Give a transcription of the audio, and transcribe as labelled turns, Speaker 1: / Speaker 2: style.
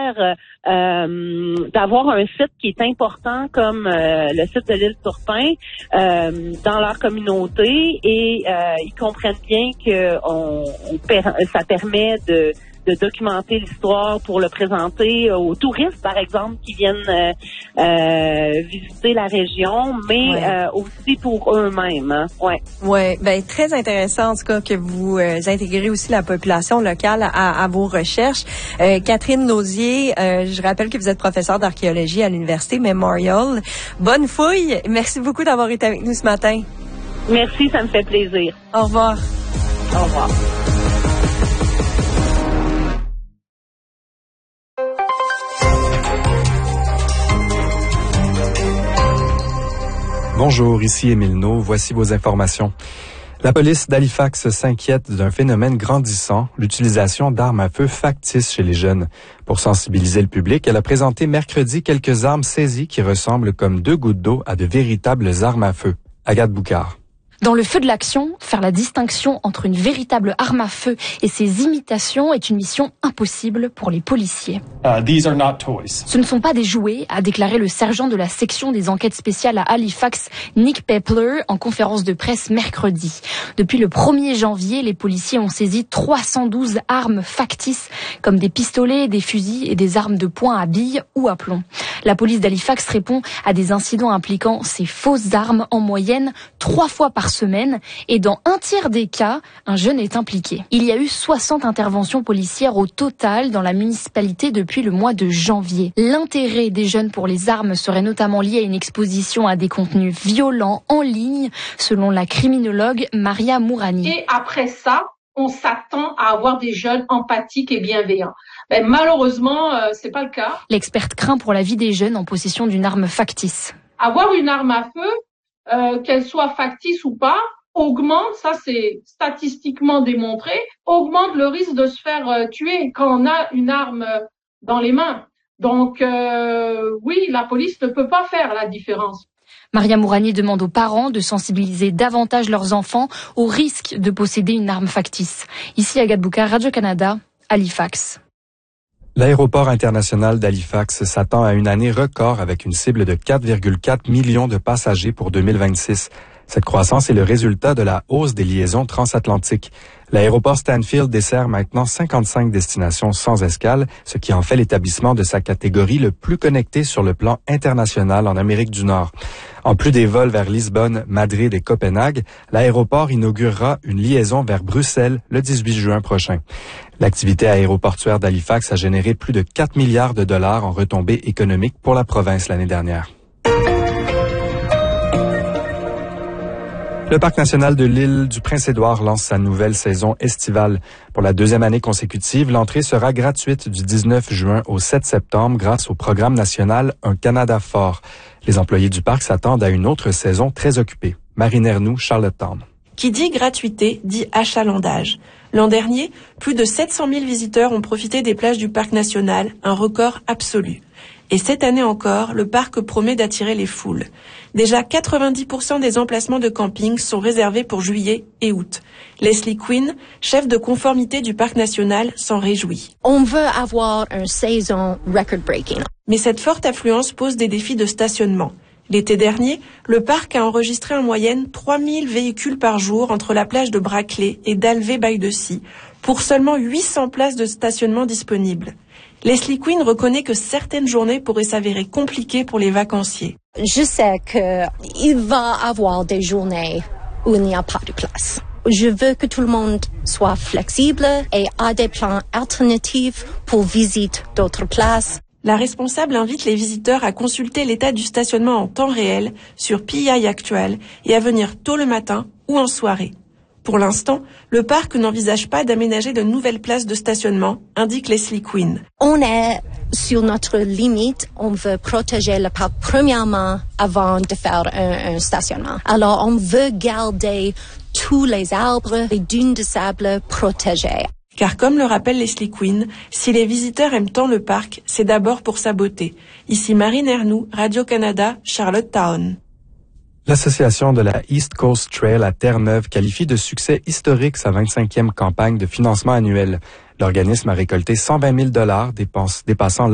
Speaker 1: fiers d'avoir un site qui est important comme le site de l'île Turpin dans leur communauté et ils comprennent bien que ça permet de documenter l'histoire pour le présenter aux touristes, par exemple, qui viennent visiter la région, mais aussi pour eux-mêmes. Hein.
Speaker 2: Ouais, ben très intéressant en tout cas que vous intégrez aussi la population locale à vos recherches. Catherine Nauzier, je rappelle que vous êtes professeure d'archéologie à l'Université Memorial. Bonne fouille! Merci beaucoup d'avoir été avec nous ce matin.
Speaker 1: Merci, ça me fait plaisir.
Speaker 2: Au revoir.
Speaker 1: Au revoir.
Speaker 3: Bonjour, ici Émile Naud, voici vos informations. La police d'Halifax s'inquiète d'un phénomène grandissant, l'utilisation d'armes à feu factices chez les jeunes. Pour sensibiliser le public, elle a présenté mercredi quelques armes saisies qui ressemblent comme 2 gouttes d'eau à de véritables armes à feu. Agathe Boucard.
Speaker 4: Dans le feu de l'action, faire la distinction entre une véritable arme à feu et ses imitations est une mission impossible pour les policiers.
Speaker 5: These are not toys.
Speaker 4: Ce ne sont pas des jouets, a déclaré le sergent de la section des enquêtes spéciales à Halifax, Nick Pepler, en conférence de presse mercredi. Depuis le 1er janvier, les policiers ont saisi 312 armes factices, comme des pistolets, des fusils et des armes de poing à billes ou à plomb. La police d'Halifax répond à des incidents impliquant ces fausses armes en moyenne 3 fois par semaine et dans un tiers des cas, un jeune est impliqué. Il y a eu 60 interventions policières au total dans la municipalité depuis le mois de janvier. L'intérêt des jeunes pour les armes serait notamment lié à une exposition à des contenus violents en ligne, selon la criminologue Maria Mourani.
Speaker 6: Et après ça, on s'attend à avoir des jeunes empathiques et bienveillants. Mais malheureusement, c'est pas le cas.
Speaker 4: L'experte craint pour la vie des jeunes en possession d'une arme factice.
Speaker 6: Avoir une arme à feu, qu'elle soit factice ou pas, augmente, ça c'est statistiquement démontré, augmente le risque de se faire tuer quand on a une arme dans les mains. Donc oui, la police ne peut pas faire la différence.
Speaker 4: Maria Mourani demande aux parents de sensibiliser davantage leurs enfants au risque de posséder une arme factice. Ici Agathe Boucard, Radio-Canada, Halifax.
Speaker 3: L'aéroport international d'Halifax s'attend à une année record avec une cible de 4,4 millions de passagers pour 2026. Cette croissance est le résultat de la hausse des liaisons transatlantiques. L'aéroport Stanfield dessert maintenant 55 destinations sans escale, ce qui en fait l'établissement de sa catégorie le plus connecté sur le plan international en Amérique du Nord. En plus des vols vers Lisbonne, Madrid et Copenhague, l'aéroport inaugurera une liaison vers Bruxelles le 18 juin prochain. L'activité aéroportuaire d'Halifax a généré plus de 4 milliards de dollars en retombées économiques pour la province l'année dernière. Le Parc national de l'île du Prince-Édouard lance sa nouvelle saison estivale. Pour la 2e année consécutive, l'entrée sera gratuite du 19 juin au 7 septembre grâce au programme national Un Canada fort. Les employés du parc s'attendent à une autre saison très occupée. Marine Ernoux, Charlottetown.
Speaker 2: Qui dit gratuité, dit achalandage. L'an dernier, plus de 700 000 visiteurs ont profité des plages du parc national, un record absolu. Et cette année encore, le parc promet d'attirer les foules. Déjà 90% des emplacements de camping sont réservés pour juillet et août. Leslie Quinn, chef de conformité du parc national, s'en réjouit.
Speaker 7: On veut avoir une saison record-breaking.
Speaker 2: Mais cette forte affluence pose des défis de stationnement. L'été dernier, le parc a enregistré en moyenne 3000 véhicules par jour entre la plage de Brackley et d'Alvé-Baie-de-Scie, pour seulement 800 places de stationnement disponibles. Leslie Quinn reconnaît que certaines journées pourraient s'avérer compliquées pour les vacanciers.
Speaker 7: Je sais qu'il va y avoir des journées où il n'y a pas de place. Je veux que tout le monde soit flexible et ait des plans alternatifs pour visiter d'autres places.
Speaker 2: La responsable invite les visiteurs à consulter l'état du stationnement en temps réel sur PI Actual et à venir tôt le matin ou en soirée. Pour l'instant, le parc n'envisage pas d'aménager de nouvelles places de stationnement, indique Leslie Quinn.
Speaker 7: On est sur notre limite. On veut protéger le parc premièrement avant de faire un stationnement. Alors, on veut garder tous les arbres, les dunes de sable protégées.
Speaker 2: Car comme le rappelle Leslie Quinn, si les visiteurs aiment tant le parc, c'est d'abord pour sa beauté. Ici Marine Ernoux, Radio-Canada, Charlottetown.
Speaker 3: L'association de la East Coast Trail à Terre-Neuve qualifie de succès historique sa 25e campagne de financement annuel. L'organisme a récolté 120 000 $, dépassant